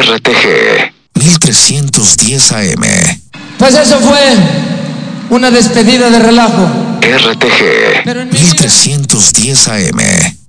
RTG 1310 AM. Pues eso fue una despedida de relajo. RTG Pero en mi vida 1310 AM.